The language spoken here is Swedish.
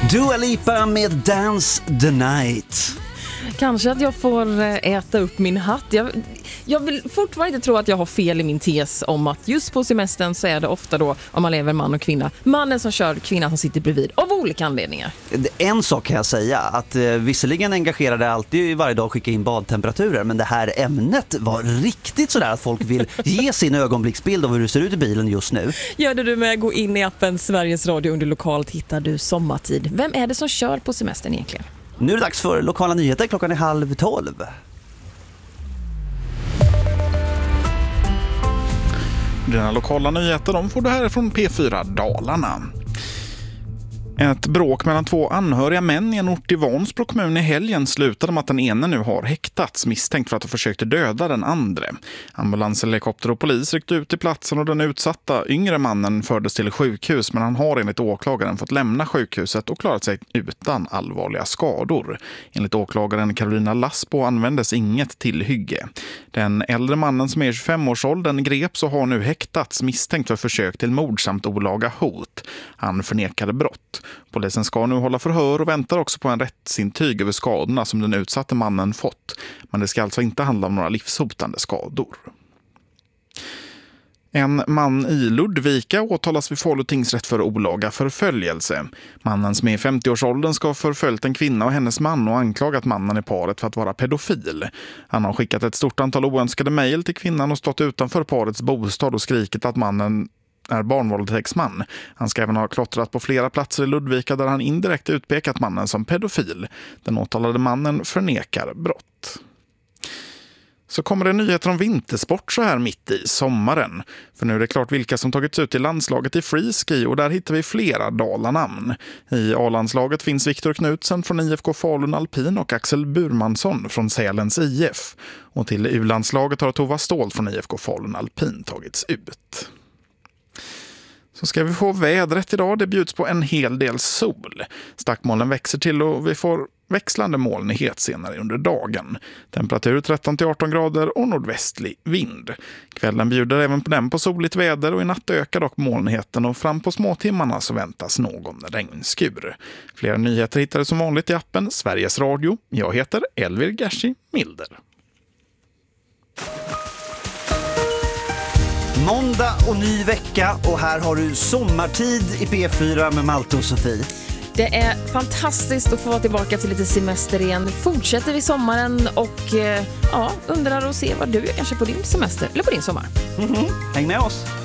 Dua Lipa med Dance the Night. Kanske att jag får äta upp min hatt. Jag vill fortfarande inte tro att jag har fel i min tes om att just på semestern så är det ofta då, om man lever man och kvinna, mannen som kör, kvinnan som sitter bredvid, av olika anledningar. En sak kan jag säga, att visserligen engagerar det alltid varje dag skicka in badtemperaturer, men det här ämnet var riktigt sådär att folk vill ge sin ögonblicksbild av hur det ser ut i bilen just nu. Gör det du med, gå in i appen Sveriges Radio under lokalt, hittar du sommartid. Vem är det som kör på semestern egentligen? Nu är det dags för lokala nyheter, klockan är 11:30. Dina lokala nyheter de får du här från P4 Dalarna. Ett bråk mellan två anhöriga män i en ort i Vansbro kommun i helgen slutade med att den ene nu har häktats misstänkt för att ha försökt döda den andra. Ambulans, helikopter och polis ryckte ut till platsen och den utsatta yngre mannen fördes till sjukhus, men han har enligt åklagaren fått lämna sjukhuset och klarat sig utan allvarliga skador. Enligt åklagaren Carolina Lasbo användes inget tillhygge. Den äldre mannen som är 25-årsåldern greps och har nu häktats misstänkt för försök till mord samt olaga hot. Han förnekade brott. Polisen ska nu hålla förhör och väntar också på en rättsintyg över skadorna som den utsatte mannen fått. Men det ska alltså inte handla om några livshotande skador. En man i Ludvika åtalas vid Falu tingsrätt för olaga förföljelse. Mannen som är i 50-årsåldern ska ha förföljt en kvinna och hennes man och anklagat mannen i paret för att vara pedofil. Han har skickat ett stort antal oönskade mejl till kvinnan och stått utanför parets bostad och skrikit att mannen är barnvåldtäktsman. Han ska även ha klottrat på flera platser i Ludvika där han indirekt utpekat mannen som pedofil. Den åtalade mannen förnekar brott. Så kommer det nyheter om vintersport så här mitt i sommaren. För nu är det klart vilka som tagits ut i landslaget i freeski och där hittar vi flera Dalanamn. I A-landslaget finns Viktor Knutsen från IFK Falun Alpin och Axel Burmansson från Sälens IF. Och till U-landslaget har Tova Ståhl från IFK Falun Alpin tagits ut. Så ska vi få vädret idag. Det bjuds på en hel del sol. Stackmolnen växer till och vi får växlande molnighet senare under dagen. Temperatur 13-18 grader och nordvästlig vind. Kvällen bjuder även på den på soligt väder och i natt ökar dock molnigheten och fram på småtimmarna så väntas någon regnskur. Flera nyheter hittar du som vanligt i appen Sveriges Radio. Jag heter Elvir Gershi Milder. Måndag och ny vecka och här har du sommartid i P4 med Malte och Sofie. Det är fantastiskt att få vara tillbaka till lite semester igen. Fortsätter vi sommaren och undrar och se vad du gör kanske på din semester eller på din sommar. Häng med oss!